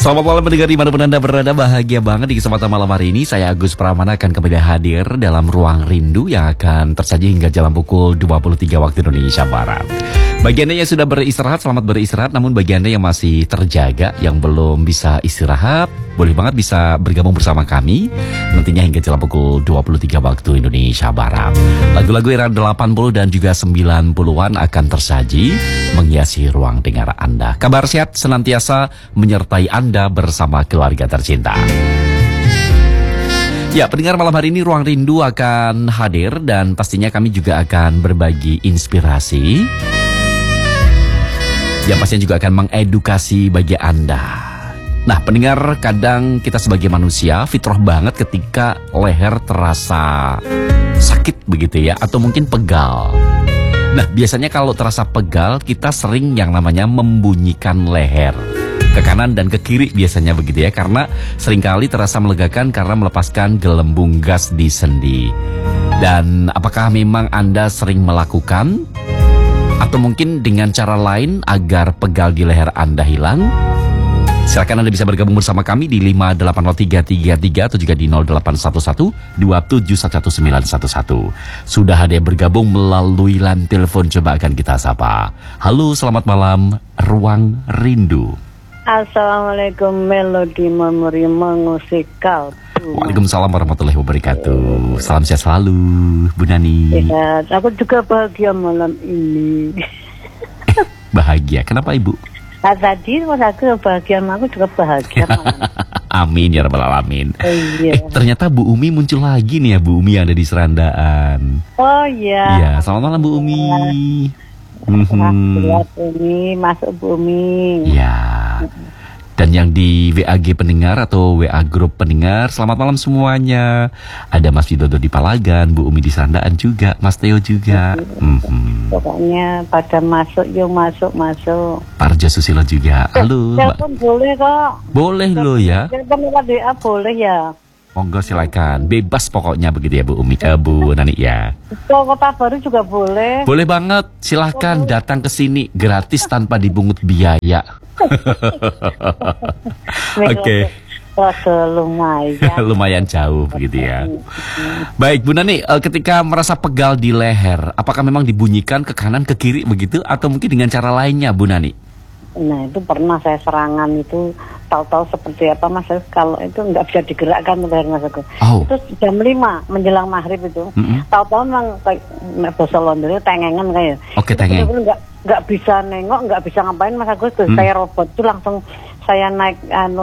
Selamat malam mendengar dimanapun Anda berada. Bahagia banget di kesempatan malam hari ini. Saya Agus Pramana akan kembali hadir dalam Ruang Rindu yang akan tersaji hingga jam pukul 23 waktu Indonesia Barat. Bagi Anda yang sudah beristirahat, selamat beristirahat. Namun bagi Anda yang masih terjaga, yang belum bisa istirahat, boleh banget bisa bergabung bersama kami nantinya hingga jam pukul 23 waktu Indonesia Barat. Lagu-lagu era 80 dan juga 90-an akan tersaji menghiasi ruang dengar Anda. Kabar sehat senantiasa menyertai Anda bersama keluarga tercinta. Ya, pendengar, malam hari ini Ruang Rindu akan hadir dan pastinya kami juga akan berbagi inspirasi yang pastinya juga akan mengedukasi bagi Anda. Nah, pendengar, kadang kita sebagai manusia fitrah banget ketika leher terasa sakit begitu ya, atau mungkin pegal. Nah, biasanya kalau terasa pegal, kita sering yang namanya membunyikan leher ke kanan dan ke kiri biasanya begitu ya, karena seringkali terasa melegakan karena melepaskan gelembung gas di sendi. Dan apakah memang Anda sering melakukan atau mungkin dengan cara lain agar pegal di leher Anda hilang? Silakan Anda bisa bergabung bersama kami di 5883333 atau juga di 0811271111. Sudah ada yang bergabung melalui line telepon, coba akan kita sapa. Halo, selamat malam, Ruang Rindu. Assalamualaikum, Melodi Memori mengusik kalbu. Waalaikumsalam warahmatullahi wabarakatuh. Salam sehat selalu, Bu Nani. Ya, aku juga bahagia malam ini. Bahagia, kenapa Ibu? Nah, tadi pas aku bahagia, aku juga bahagia malam. Amin ya rabbal alamin. Iya. Ternyata Bu Umi muncul lagi nih ya, Bu Umi yang ada di Serandaan. Oh iya. Iya, selamat malam Bu Umi. Lihat Umi, masuk Bu Umi. Ya. Dan yang di WAG pendengar atau WA grup pendengar, selamat malam semuanya. Ada Mas Widodo di Palagan, Bu Umi di Serandaan juga, Mas Teo juga. Pokoknya pada masuk, yuk masuk. Parjo Susilo juga. Halo Mbak. Telepon boleh kok. Boleh loh ya. Telepon lewat WA boleh ya. Monggo silakan, bebas pokoknya begitu ya Bu Umi, Bu Nani ya. Kota Baru juga boleh. Boleh banget, silakan datang ke sini gratis tanpa dibungut biaya. Oke. Lumayan. Lumayan jauh begitu ya. Baik Bu Nani, ketika merasa pegal di leher, apakah memang dibunyikan ke kanan ke kiri begitu atau mungkin dengan cara lainnya Bu Nani? Nah, itu pernah saya serangan itu, tahu-tahu seperti apa Mas, kalau itu nggak bisa digerakkan leher Mas aku. Oh. Itu jam 5 menjelang maghrib itu. Tahu-tahu memang kayak bahasa Londonnya tengengan kayak. Oke, tengeng. Nggak bisa nengok, nggak bisa ngapain Mas aku itu. Kayak robot itu langsung saya naik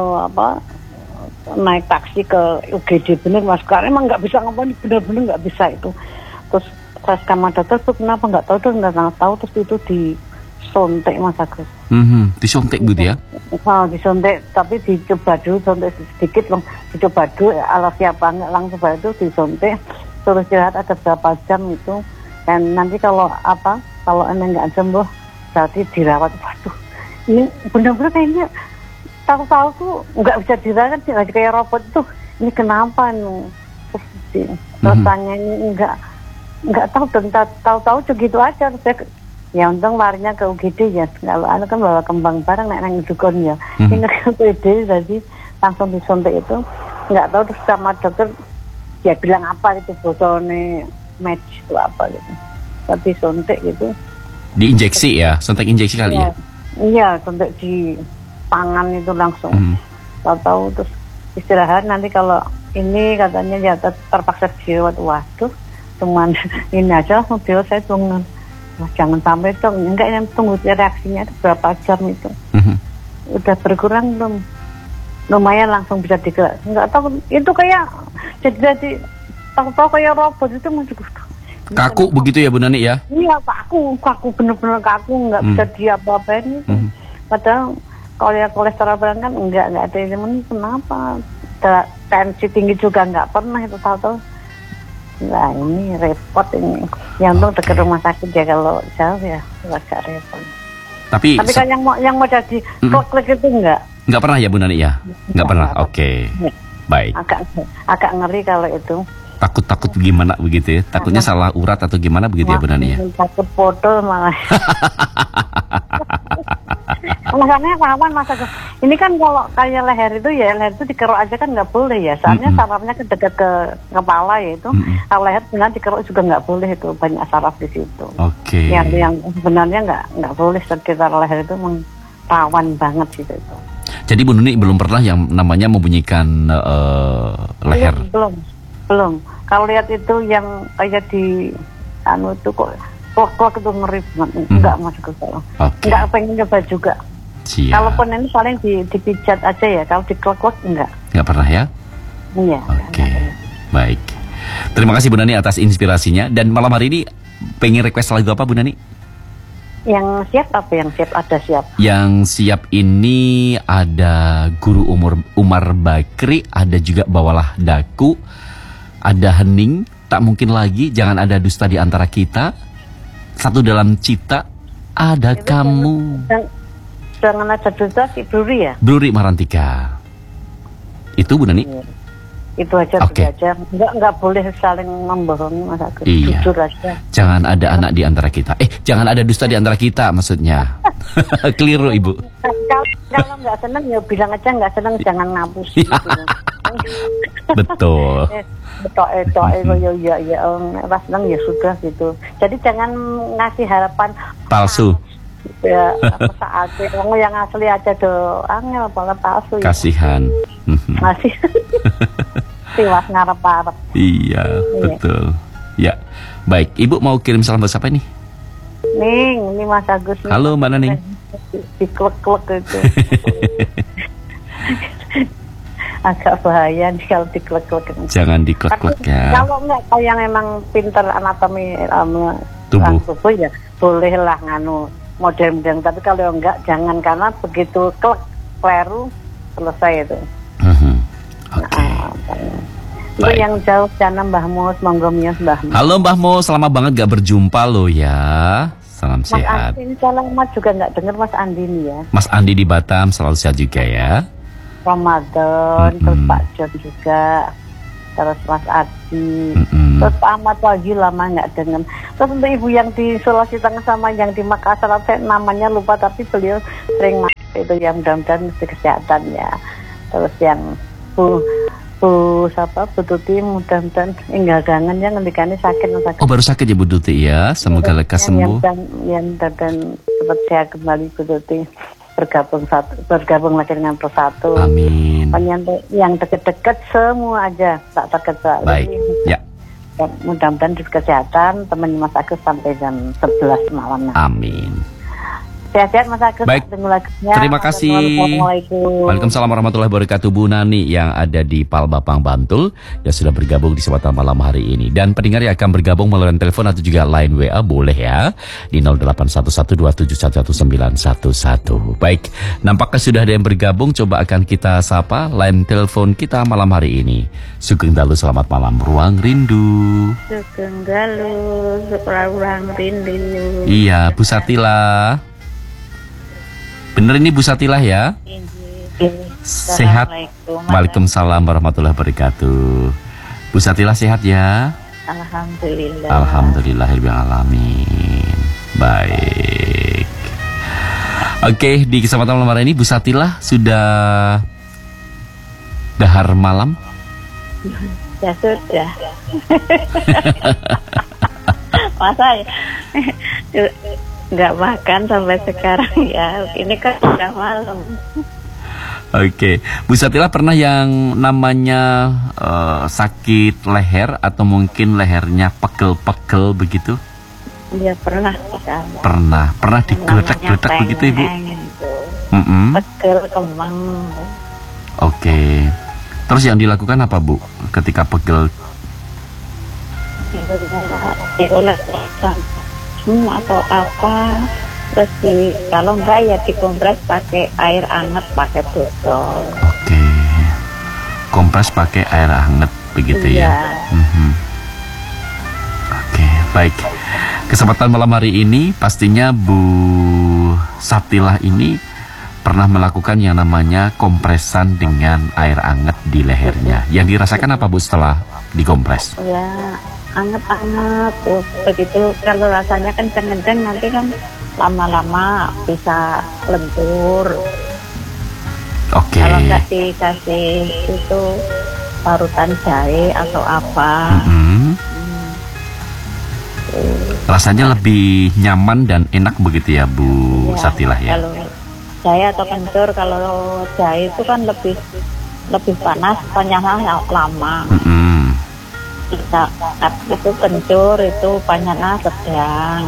naik taksi ke UGD bener Mas. Karena emang nggak bisa ngapain, bener-bener nggak bisa itu. Terus pas kamar dokter tuh kenapa nggak tahu, terus nggak tahu, terus itu disontek Mas Agus. Disontek gitu ya? Oh, disontek, tapi dicoba dulu, sontek sedikit, dicoba dulu, ala siapa nggak langsung itu disontek, terus istirahat ada berapa jam itu, dan nanti kalau emang nggak sembuh, berarti dirawat. Waduh, ini benar-benar kayaknya tahu-tahu tuh nggak bisa dirawat, kayak robot tuh. Ini kenapa nih? Terus tanya ini nggak tahu, dan tahu-tahu segitu aja. Ya untung larinya ke UGD ya. Kalau anu kan bawa kembang bareng naik dukun ya. Ini ke UGD jadi langsung disuntik itu. Nggak tahu terus sama dokter ya bilang apa itu, botolnya match itu apa gitu. Tapi suntik gitu. Diinjeksi ya, suntik injeksi kali ya? Iya, suntik di tangan itu langsung. Tahu-tahu terus istirahat, nanti kalau ini katanya ya terpaksa dirawat. Waduh, cuman ini aja langsung saya tunggu. Jangan sampai dong, enggak, yang tunggu reaksinya itu berapa jam itu. Udah berkurang belum? Lumayan langsung bisa digerak. Enggak tahu, itu kayak jadi tahu-tahu kayak robot itu masih kaku begitu ya Bu Nani ya? Iya, kaku bener-bener kaku, nggak bisa diapa-apain itu. Padahal kalau kolesterol berat kan enggak ada ini, kenapa? Tensi tinggi juga nggak pernah itu, tahu-tahu. Nah ini repot ini. Yang tuh dekat rumah sakit ya, kalau jauh ya agak repot. Tapi kan yang mau jadi klik itu nggak pernah ya Bu Nani ya? Nggak pernah. Oke. Baik. Agak ngeri kalau itu. Takut gimana begitu ya? Takutnya salah urat atau gimana begitu ya Bu Nani ya? Takut foto malah. Masalahnya rawan Mas Agus. Ini kan kalau kayak leher itu dikeruk aja kan nggak boleh ya. Soalnya sarafnya ke dekat ke kepala ya itu. Kalau leher sebenarnya dikeruk juga nggak boleh, itu banyak saraf di situ. Oke. Yang sebenarnya nggak boleh sekitar leher itu rawan banget gitu itu. Jadi Bu Nuni belum pernah yang namanya membunyikan leher? Belum. Kalau lihat itu yang kayak di itu kok klok itu ngeri banget. Enggak Mas Agus. Enggak pengen coba juga. Siap. Kalaupun ini paling dipijat aja ya. Kalau diklok enggak. Enggak pernah ya? Iya. Oke. Baik. Terima kasih Bu Nani atas inspirasinya. Dan malam hari ini pengen request lagu apa Bu Nani? Yang siap apa yang siap? Ada siap. Yang siap ini ada Guru Umar Bakri, ada juga Bawalah Daku, ada Hening, Tak Mungkin Lagi, Jangan Ada Dusta di Antara Kita, Satu Dalam Cita, Ada itu Kamu. Jangan Ada Dusta si Bruri ya? Bruri Marantika. Itu Bu Nani? Iya. Itu aja, okay. Aja. Enggak boleh saling membohongi Mas Agus. Iya. Jujur aja. Jangan ada anak di antara kita. Jangan ada dusta di antara kita maksudnya. Keliru Ibu. Kalau nggak seneng ya bilang aja nggak seneng, jangan ngapus. Betul. Ya, pas seneng ya sudah gitu. Jadi jangan ngasih harapan palsu. Ya, saat yang asli aja do angel banget palsu. Ya. Kasihan. Masih. Tiwas ngarep-ngarep. Iya, betul. Ya. Baik, Ibu mau kirim salam buat siapa nih? Ning, ini Mas Agus. Halo Mbak Naning. Diklek-klek itu. Agak bahaya nih kalau diklek-klek. Jangan diklek-klek ya. Kalau enggak yang emang pinter anatomi tubuh ya boleh lah nganu modern, tapi kalau enggak jangan, karena begitu klek kleru selesai itu. Oke. Itu yang jauh sana Mbah Mus, monggo mios Mbah Mus. Halo Mbah Mus, lama banget gak berjumpa lo ya. Salam Mas sehat. Andi selamat juga nggak dengar Mas Andi nih ya. Mas Andi di Batam selalu sehat juga ya. Ramadan, terus Pak John juga, terus Mas Adi, terus Pak Ahmad lagi lama nggak dengar. Terus untuk ibu yang di Sulawesi Tengah sama yang di Makassar, saya namanya lupa tapi beliau sering itu yang mudah-mudahan mesti kesehatan ya. Terus yang Bu Tuti mudah-mudahan enggak kangen ya, ngendikane sakit. Oh baru sakit ya Bu Tuti ya, semoga lekas sembuh. Yang dan cepat sehat kembali Bu Tuti, bergabung lagi dengan Persatu. Amin. Yang deket-deket semua aja tak terkecuali. Baik ya. Mudah-mudahan di kesehatan teman Mas Agus sampai jam 11 malam. Amin. Sehat-sehat Mas Agus. Baik, terima kasih. Waalaikumsalam warahmatullahi wabarakatuh Bu Nani yang ada di Palbapang Bantul yang sudah bergabung di kesempatan malam hari ini. Dan pendengar yang akan bergabung melalui telepon atau juga line WA boleh ya di 0811271911. Baik, nampaknya sudah ada yang bergabung. Coba akan kita sapa line telepon kita malam hari ini. Sugeng Dalu, selamat malam Ruang Rindu. Sugeng Dalu, Ruang Rindu. Iya, Bu Satila. Bener ini Bu Satilah ya? Sehat. Waalaikumsalam warahmatullahi wabarakatuh. Bu Satilah sehat ya? Alhamdulillah. Alhamdulillahirrahmanirrahim. Baik. Oke, di kesempatan malam hari ini Bu Satilah sudah dahar malam? Ya sudah. Masa ya? Nggak makan sampai sekarang ya. Ini kan sudah malam. Oke, Bu Satila pernah yang namanya sakit leher atau mungkin lehernya pegel-pegel begitu? Iya pernah. Pernah digeletak-geletak begitu Ibu? Pegel kemang. Oke, terus yang dilakukan apa Bu ketika pegel? Atau apa, terus kalau enggak ya dikompres pakai air hangat pakai botol. Oke, kompres pakai air hangat begitu ya. Oke, baik. Kesempatan malam hari ini pastinya Bu Satilah ini pernah melakukan yang namanya kompresan dengan air hangat di lehernya. Yang dirasakan apa Bu setelah dikompres? Ya, anget-anget tuh begitu. Kalau rasanya kenceng-kenceng nanti kan lama-lama bisa lentur. Oke. Kalau nggak dikasih itu parutan jahe atau apa. Rasanya lebih nyaman dan enak begitu ya Bu Satilah ya. Kalau jahe atau kencur, kalau jahe itu kan lebih panas, panasnya lama. Kita itu kencur itu panasnya sedang.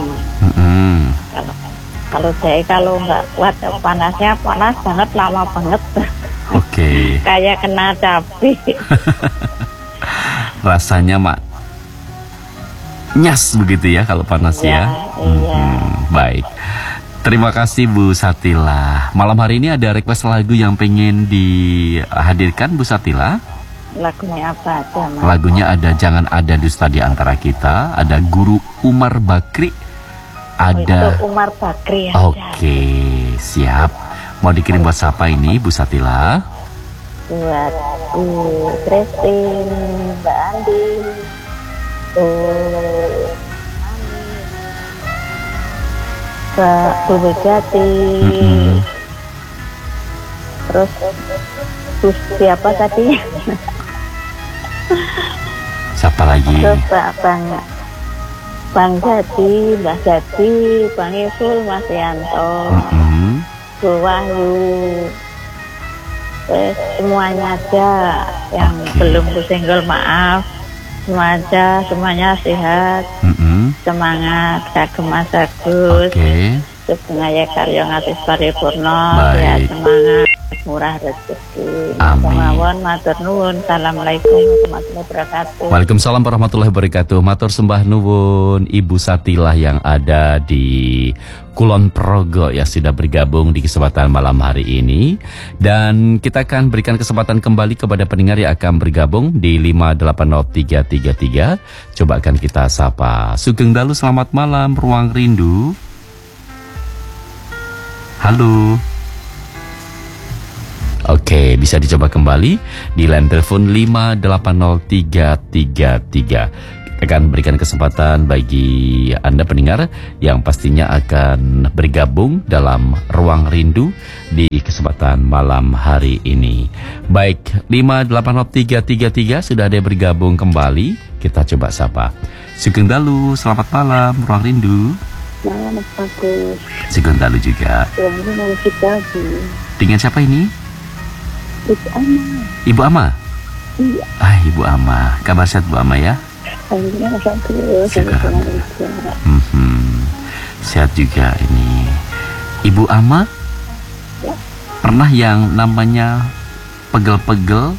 Kalau jahe kalau nggak kuat panasnya panas banget, lama banget. Oke. Kayak kena cabai. Rasanya mak nyas begitu ya kalau panas ya. Iya. Baik. Terima kasih Bu Satilah. Malam hari ini ada request lagu yang pengen dihadirkan Bu Satilah. Lagunya apa aja, Mas? Lagunya ada Jangan Ada Dusta di Antara Kita, ada Guru Umar Bakri, ada itu Umar Bakri ya. Oke, siap. Mau dikirim buat siapa ini Bu Satilah? Buat Christine, Mbak Andi, Mbak Bu Megati, terus siapa tadi? Siapa lagi? Terus Bang Jati, Mbak Jati, Bang Isul, Mas Yanto, Bu Wahyu, semuanya aja yang belum single, maaf, semuanya sehat, semangat, kagem Mas Agus, Sugeng Karyo Ngatis Paripurno, ya semangat, murah rezeki. Mawon matur nuwun. Assalamualaikum warahmatullahi wabarakatuh. Waalaikumsalam warahmatullahi wabarakatuh. Matur sembah nuwun Ibu Satilah yang ada di Kulon Progo yang sudah bergabung di kesempatan malam hari ini. Dan kita akan berikan kesempatan kembali kepada pendengar yang akan bergabung di 580333. Coba akan kita sapa. Sugeng Dalu, selamat malam, Ruang Rindu. Halo. Oke, bisa dicoba kembali di line telepon 580333. Akan berikan kesempatan bagi Anda pendengar yang pastinya akan bergabung dalam Ruang Rindu di kesempatan malam hari ini. Baik, 580333 sudah ada yang bergabung kembali. Kita coba sapa. Sugeng Dalu, selamat malam, Ruang Rindu. Selamat bagus. Sugeng Dalu juga. Dengan siapa ini? Ibu Ama. Ibu Ama? Iya. Ibu Ama. Kabar sehat Bu Ama ya? Alhamdulillah bagus. Sehat juga ini. Ibu Ama? Ya. Pernah yang namanya pegel-pegel?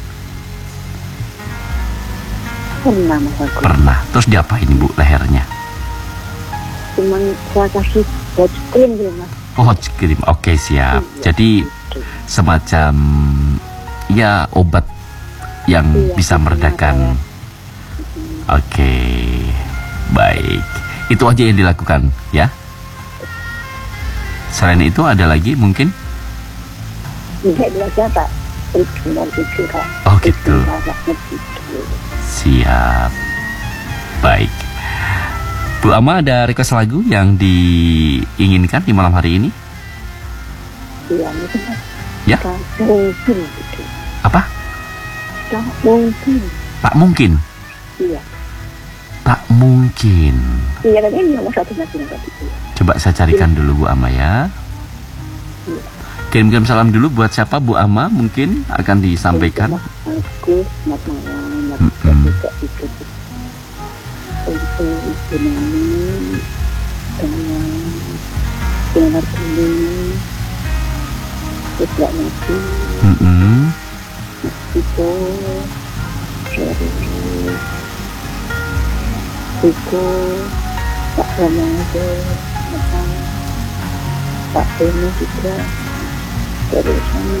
Pernah, Mas Agus. Pernah. Terus diapain Bu lehernya? Cuman saya kasih hot cream gitu, Mas. Oh, hot cream. Oke, siap. Iya. Jadi semacam ya obat yang bisa meredakan. Oke, baik. Itu aja yang dilakukan ya. Selain itu ada lagi mungkin? Tidak belajar Pak. Oh gitu. Siap. Baik. Bu Ama, ada request lagu yang diinginkan di malam hari ini? Iya, itu Mas. Ya. Mungkin gitu. Apa? Mungkin. Pak Mungkin. Iya. Pak Mungkin. Iya, dan ini nomor satu tadi. Coba saya carikan dulu Bu Ama ya. Iya. Kirim-kirim salam dulu buat siapa Bu Ama, mungkin akan disampaikan. Agus, selamat malam. Juga itu. Untuk Ibu Nani, dengan Artini, Tidak Nabi, Tiko, Seri, Tiko, Pak Ramada, Pak Beni juga, dari sana,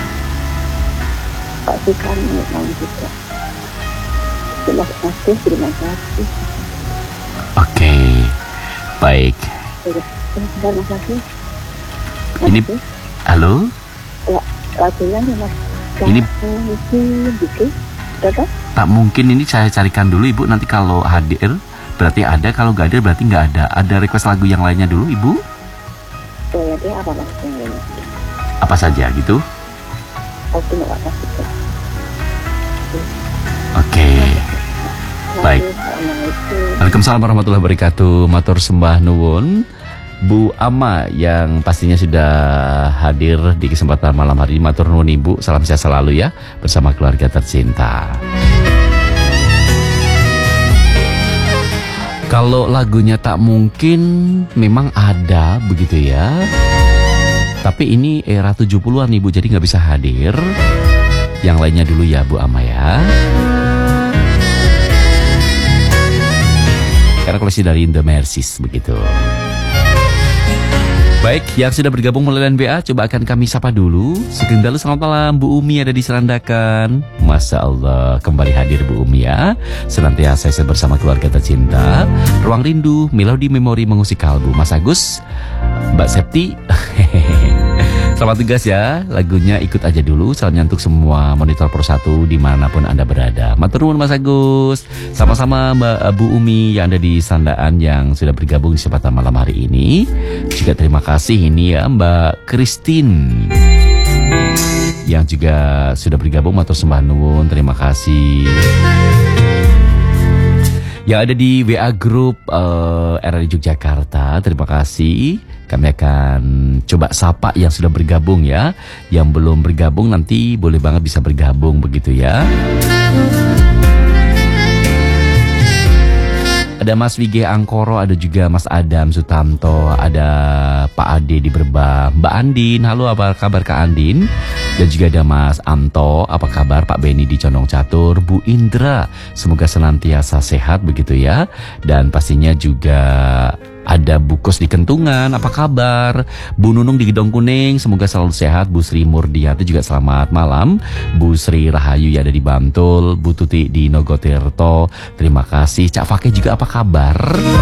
Pak Fikani juga. Terima kasih. Oke, baik. Terima kasih. Ini, halo? Lagunya nih Mas. Ini gitu. Pak Mungkin ini saya carikan dulu Ibu, nanti kalau hadir berarti ada, kalau nggak hadir berarti nggak ada. Ada request lagu yang lainnya dulu Ibu? artinya apa maksudnya ini? Apa saja gitu? Oke, nggak apa gitu. Oke. Baik. Waalaikumsalam warahmatullahi wabarakatuh. Matur sembah nuwun Bu Ama yang pastinya sudah hadir di kesempatan malam hari ini. Matur nuwun Ibu, salam sehat selalu ya bersama keluarga tercinta. Kalau lagunya tak mungkin memang ada begitu ya. Tapi ini era 70-an Ibu, jadi nggak bisa hadir. Yang lainnya dulu ya Bu Ama ya. Karena koleksi dari The Mercies begitu. Baik, yang sudah bergabung melalui BA, coba akan kami sapa dulu. Sugeng dalu, selamat malam. Bu Umi ada di Serandakan. Masya Allah, kembali hadir Bu Umi ya. Senantiasa saya bersama keluarga tercinta. Ruang rindu, melodi memori mengusik kalbu. Mas Agus, Mbak Septi. Selamat tugas ya, lagunya ikut aja dulu. Salamnya untuk semua monitor Pro 1 dimanapun Anda berada. Matur nuwun Mas Agus. Sama-sama Mbak Bu Umi yang ada di Sandaan yang sudah bergabung di kesempatan malam hari ini. Juga terima kasih ini ya Mbak Christine yang juga sudah bergabung. Matur sembah nuwun, terima kasih. Yang ada di WA Group RRI Yogyakarta, terima kasih. Kami akan coba sapa yang sudah bergabung ya. Yang belum bergabung nanti boleh banget bisa bergabung begitu ya. Ada Mas Wige Angkoro, ada juga Mas Adam Sutanto, ada Pak Ade di Berbah, Mbak Andin, halo apa kabar Kak Andin? Dan juga ada Mas Anto, apa kabar Pak Beni di Condong Catur, Bu Indra, semoga senantiasa sehat begitu ya. Dan pastinya juga ada Bu Kos di Kentungan, apa kabar? Bu Nunung di Gedong Kuning, semoga selalu sehat. Bu Sri Murdiati juga selamat malam. Bu Sri Rahayu yang ada di Bantul. Bu Tuti di Nogotirto, terima kasih. Cak Fakih juga apa kabar?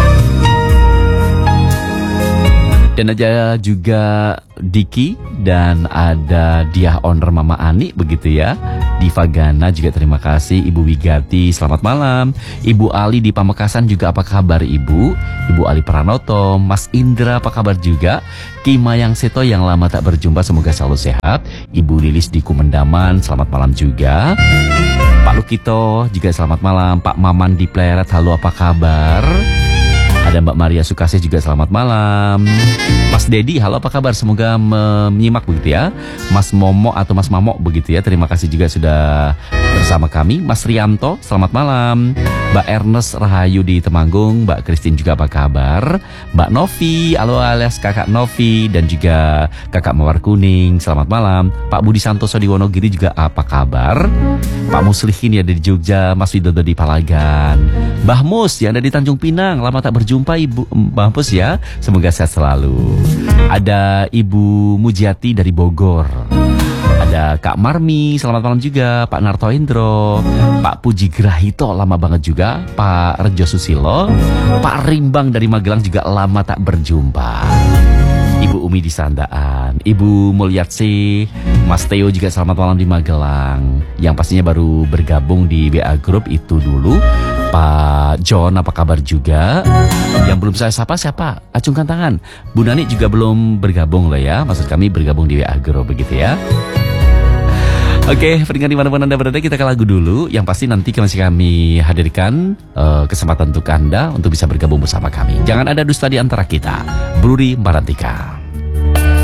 Dan ada juga Diki dan ada Diah Owner Mama Ani begitu ya. Diva Gana juga terima kasih. Ibu Wigati selamat malam. Ibu Ali di Pamekasan juga apa kabar Ibu? Ibu Ali Pranoto, Mas Indra apa kabar juga? Ki Mayang Seto yang lama tak berjumpa semoga selalu sehat. Ibu Lilis di Kumendaman selamat malam juga. Pak Lukito juga selamat malam. Pak Maman di Pleret halo apa kabar? Ada Mbak Maria Sukasih juga selamat malam. Mas Dedi, halo apa kabar? Semoga menyimak begitu ya. Mas Momo atau Mas Mamo begitu ya. Terima kasih juga sudah bersama kami. Mas Rianto, selamat malam. Mbak Ernest Rahayu di Temanggung. Mbak Christine juga apa kabar? Mbak Novi, halo alias Kakak Novi. Dan juga Kakak Mawar Kuning, selamat malam. Pak Budi Santoso di Wonogiri juga apa kabar? Pak Muslihin ya di Jogja. Mas Widodo di Palagan. Mbah Mus yang ada di Tanjung Pinang, lama tak berjumpa Ibu Mbah Mus ya. Semoga sehat selalu. Ada Ibu Mujiati dari Bogor. Ada Kak Marmi, selamat malam juga. Pak Narto Indro, Pak Puji Grahito, lama banget juga. Pak Rejo Susilo, Pak Rimbang dari Magelang juga lama tak berjumpa. Ibu Umi di Sandaan, Ibu Mulyatsi, Mas Teo juga selamat malam di Magelang. Yang pastinya baru bergabung di WA Group itu dulu. Pak John apa kabar juga? Yang belum saya sapa siapa? Acungkan tangan. Bu Nani juga belum bergabung loh ya. Maksud kami bergabung di WA Group begitu ya. Oke, pendengar dimanapun Anda berada, kita ke lagu dulu. Yang pasti nanti masih kami hadirkan kesempatan untuk Anda untuk bisa bergabung bersama kami. Jangan ada dusta di antara kita. Bruri Marantika.